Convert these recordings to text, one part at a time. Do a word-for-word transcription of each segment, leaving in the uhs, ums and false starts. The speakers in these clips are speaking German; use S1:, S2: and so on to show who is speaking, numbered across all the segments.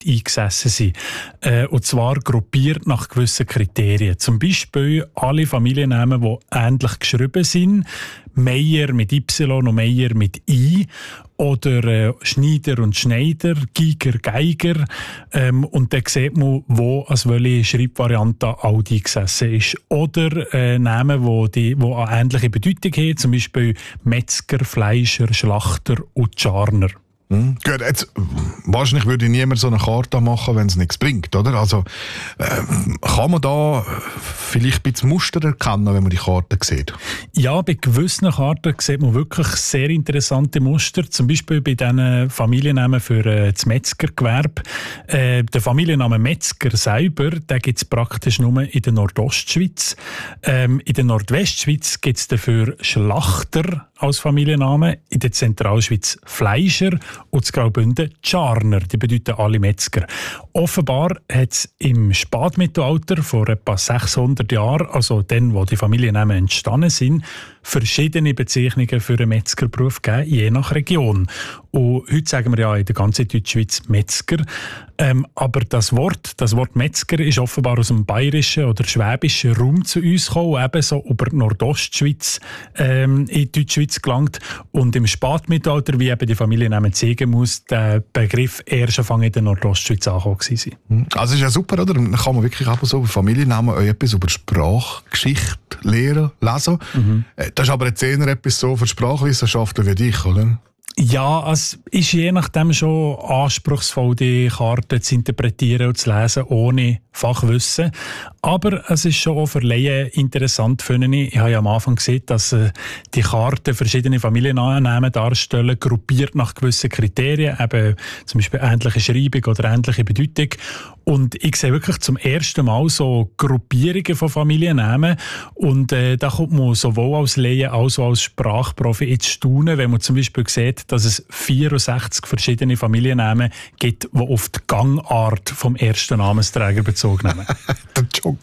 S1: eingesessen sind. Äh, und zwar gruppiert nach gewissen Kriterien. Zum Beispiel alle Familiennamen, die ähnlich geschrieben sind. Meier mit Y und Meier mit I. Oder äh, Schneider und Schneider, Giger, Geiger. Ähm, und dann sieht man, wo als welche Schreibvariante all die gesessen ist. Oder äh, Namen, wo die, wo eine ähnliche Bedeutung haben, zum Beispiel Metzger, Fleischer, Schlachter und Scharner.
S2: Hm. Gut, jetzt, wahrscheinlich würde niemand so eine Karte machen, wenn es nichts bringt, oder? Also, äh, kann man da vielleicht ein bisschen Muster erkennen, wenn man die Karte sieht?
S1: Ja, bei gewissen Karten sieht man wirklich sehr interessante Muster. Zum Beispiel bei diesen Familiennamen für äh, das Metzgergewerbe. Äh, der Familienname Metzger selber, den gibt es praktisch nur in der Nordostschweiz. Ähm, in der Nordwestschweiz gibt es dafür Schlachter als Familienname, in der Zentralschweiz Fleischer und in Graubünden Scharner, die bedeuten alle Metzger. Offenbar hat es im Spätmittelalter, vor etwa sechshundert Jahren, also dann, wo die Familiennamen entstanden sind, verschiedene Bezeichnungen für einen Metzgerberuf gegeben, je nach Region. Und heute sagen wir ja in der ganzen Deutschschweiz Metzger. Ähm, aber das Wort, das Wort Metzger ist offenbar aus dem bayerischen oder schwäbischen Raum zu uns gekommen, ebenso über die Nordostschweiz ähm, in die Deutschschweiz gelangt. Und im Spätmittelalter, wie eben die Familiennamen zeigen muss, der Begriff erst Anfang in der Nordostschweiz angekommen sein.
S2: Also ist ja super, oder? Dann kann man wirklich ab und so über Familiennamen auch etwas über Sprachgeschichte lernen, lesen. Mhm. Das ist aber jetzt eher etwas so für Sprachwissenschaftler wie dich, oder?
S1: Ja, es ist je nachdem schon anspruchsvoll, die Karten zu interpretieren und zu lesen, ohne Fachwissen. Aber es ist schon auch für Laien interessant, finde ich. Ich habe ja am Anfang gesehen, dass äh, die Karten verschiedene Familiennamen darstellen, gruppiert nach gewissen Kriterien, eben zum Beispiel ähnliche Schreibung oder ähnliche Bedeutung. Und ich sehe wirklich zum ersten Mal so Gruppierungen von Familiennamen. Und äh, da kommt man sowohl als Laie als auch als Sprachprofi ins Staunen, wenn man zum Beispiel sieht, dass es vierundsechzig verschiedene Familiennamen gibt, die auf die Gangart vom ersten Namensträger bezogen nehmen.
S2: Der Jock.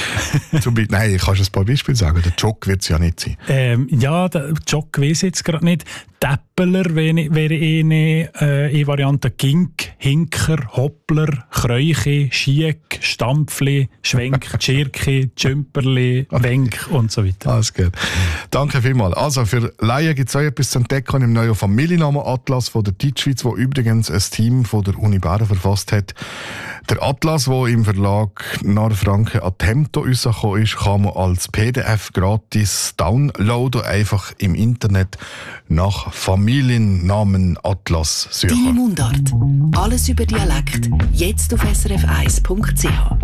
S2: Nein, kannst du ein paar Beispiele sagen? Der Jock wird es ja nicht sein.
S1: Ähm, ja, der Jock weiss ich jetzt gerade nicht. Täppeler wäre, wäre eine, äh, eine Variante. Gink, Hinker, Hoppler, Kreuche, Schiek, Stampfli, Schwenk, Tschirki, Tschümperli, Wenk und so weiter.
S2: Alles gut. Danke vielmals. Also für Laien gibt es auch etwas zu entdecken im neuen Familiennamen-Atlas von der Deutschschweiz, wo übrigens ein Team von der Uni Bern verfasst hat. Der Atlas, der im Verlag Narfranken Attempto rausgekommen ist, kann man als P D F gratis downloaden, einfach im Internet nach Familiennamen Atlas suchen.
S3: Deine Mundart. Alles über Dialekt. Jetzt auf s r f eins punkt c h.